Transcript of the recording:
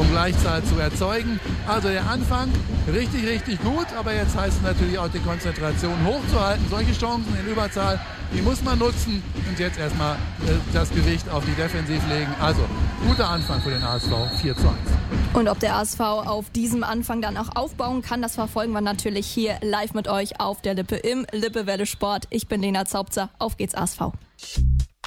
Gleichzahl zu erzeugen. Also der Anfang richtig, richtig gut, aber jetzt heißt es natürlich auch die Konzentration hochzuhalten. Solche Chancen in Überzahl, die muss man nutzen und jetzt erstmal das Gewicht auf die Defensiv legen. Also guter Anfang für den ASV, 4:1. Und ob der ASV auf diesem Anfang dann auch aufbauen kann, das verfolgen wir natürlich hier live mit euch auf der Lippe im Lippewelle Sport. Ich bin Lena Zaubzer, auf geht's ASV.